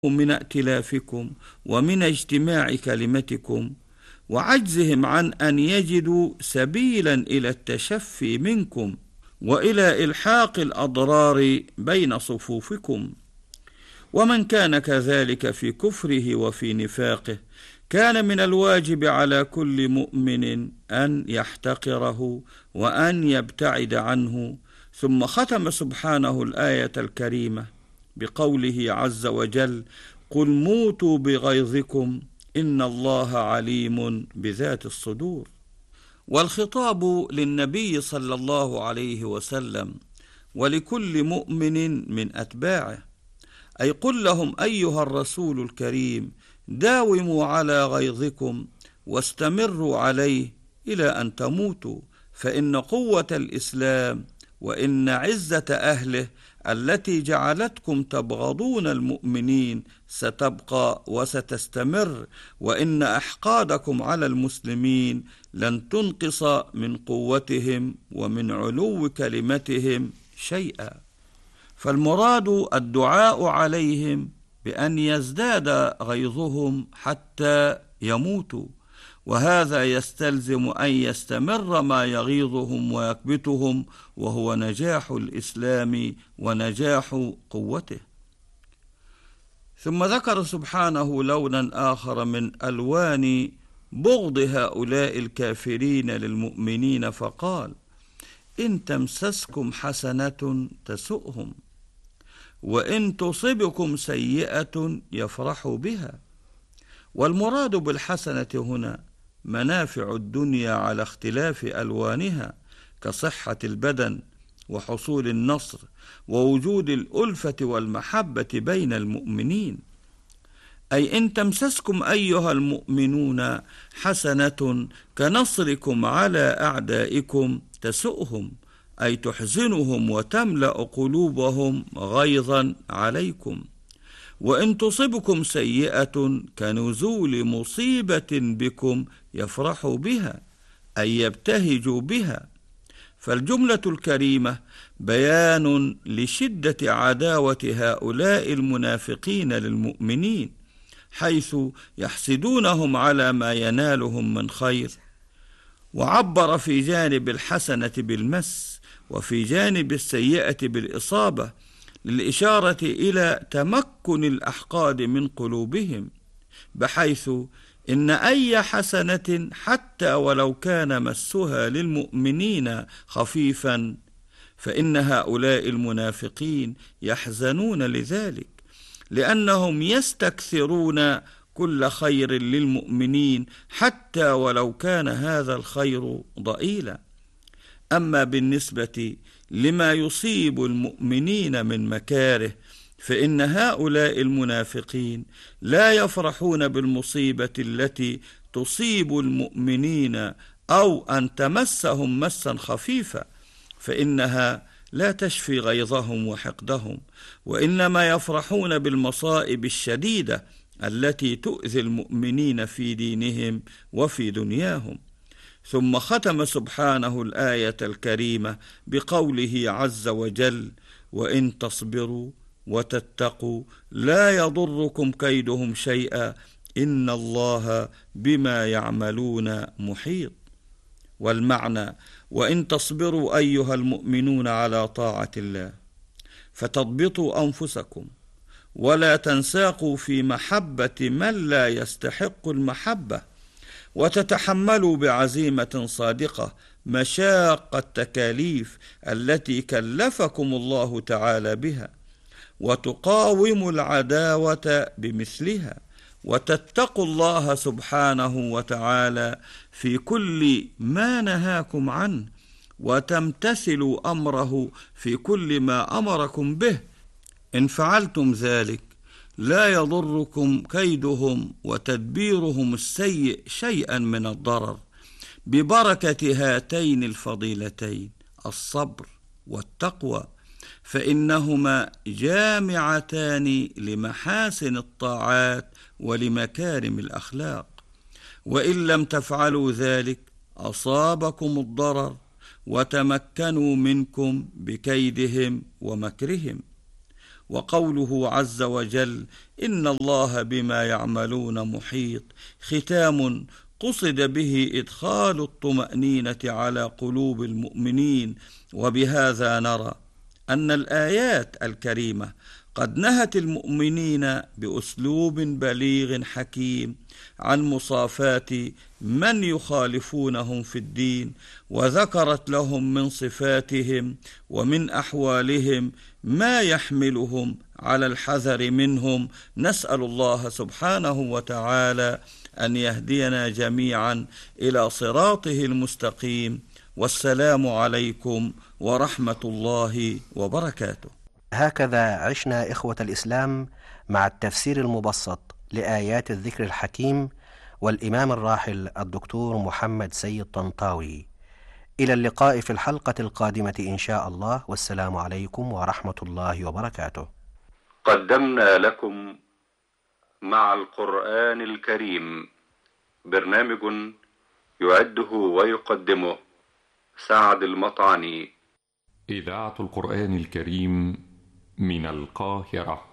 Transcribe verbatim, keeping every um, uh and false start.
من ائتلافكم ومن اجتماع كلمتكم، وعجزهم عن أن يجدوا سبيلا إلى التشفي منكم وإلى إلحاق الأضرار بين صفوفكم. ومن كان كذلك في كفره وفي نفاقه، كان من الواجب على كل مؤمن أن يحتقره وأن يبتعد عنه. ثم ختم سبحانه الآية الكريمة بقوله عز وجل: قل موتوا بغيظكم إن الله عليم بذات الصدور. والخطاب للنبي صلى الله عليه وسلم ولكل مؤمن من أتباعه، أي قل لهم أيها الرسول الكريم: داوموا على غيظكم واستمروا عليه إلى أن تموتوا، فإن قوة الإسلام وإن عزة أهله التي جعلتكم تبغضون المؤمنين ستبقى وستستمر، وإن أحقادكم على المسلمين لن تنقص من قوتهم ومن علو كلمتهم شيئا. فالمراد الدعاء عليهم بأن يزداد غيظهم حتى يموتوا، وهذا يستلزم أن يستمر ما يغيظهم ويكبتهم، وهو نجاح الإسلام ونجاح قوته. ثم ذكر سبحانه لونا آخر من ألوان بغض هؤلاء الكافرين للمؤمنين فقال: إن تمسسكم حسنة تسؤهم، وإن تصبكم سيئة يفرحوا بها. والمراد بالحسنة هنا منافع الدنيا على اختلاف ألوانها، كصحة البدن وحصول النصر ووجود الألفة والمحبة بين المؤمنين. أي إن تمسسكم أيها المؤمنون حسنة كنصركم على أعدائكم تسؤهم، أي تحزنهم وتملأ قلوبهم غيظا عليكم. وإن تصبكم سيئة كنزول مصيبة بكم يفرحوا بها، أي يبتهجوا بها. فالجملة الكريمة بيان لشدة عداوة هؤلاء المنافقين للمؤمنين، حيث يحسدونهم على ما ينالهم من خير. وعبر في جانب الحسنة بالمس وفي جانب السيئة بالإصابة، للإشارة إلى تمكن الأحقاد من قلوبهم، بحيث إن أي حسنة حتى ولو كان مسها للمؤمنين خفيفا، فإن هؤلاء المنافقين يحزنون لذلك، لأنهم يستكثرون كل خير للمؤمنين حتى ولو كان هذا الخير ضئيلا. أما بالنسبة لما يصيب المؤمنين من مكاره، فإن هؤلاء المنافقين لا يفرحون بالمصيبة التي تصيب المؤمنين أو أن تمسهم مسا خفيفا، فإنها لا تشفي غيظهم وحقدهم، وإنما يفرحون بالمصائب الشديدة التي تؤذي المؤمنين في دينهم وفي دنياهم. ثم ختم سبحانه الآية الكريمة بقوله عز وجل: وإن تصبروا وتتقوا لا يضركم كيدهم شيئا إن الله بما يعملون محيط. والمعنى: وإن تصبروا أيها المؤمنون على طاعة الله فتضبطوا أنفسكم ولا تنساقوا في محبة من لا يستحق المحبة، وتتحملوا بعزيمة صادقة مشاق التكاليف التي كلفكم الله تعالى بها، وتقاوموا العداوة بمثلها، وتتقوا الله سبحانه وتعالى في كل ما نهاكم عنه، وتمتثلوا أمره في كل ما أمركم به. إن فعلتم ذلك لا يضركم كيدهم وتدبيرهم السيء شيئا من الضرر، ببركة هاتين الفضيلتين الصبر والتقوى، فإنهما جامعتان لمحاسن الطاعات ولمكارم الأخلاق. وإن لم تفعلوا ذلك أصابكم الضرر وتمكنوا منكم بكيدهم ومكرهم. وقوله عز وجل إن الله بما يعملون محيط. ختام قصد به إدخال الطمأنينة على قلوب المؤمنين، وبهذا نرى أن الآيات الكريمة قد نهت المؤمنين بأسلوب بليغ حكيم عن مصافاة من يخالفونهم في الدين، وذكرت لهم من صفاتهم ومن أحوالهم ما يحملهم على الحذر منهم. نسأل الله سبحانه وتعالى أن يهدينا جميعا إلى صراطه المستقيم. والسلام عليكم ورحمة الله وبركاته. هكذا عشنا إخوة الإسلام مع التفسير المبسط لآيات الذكر الحكيم والإمام الراحل الدكتور محمد سيد طنطاوي. إلى اللقاء في الحلقة القادمة إن شاء الله، والسلام عليكم ورحمة الله وبركاته. قدمنا لكم مع القرآن الكريم برنامج يعده ويقدمه سعد المطعني. إذاعة القرآن الكريم من القاهرة.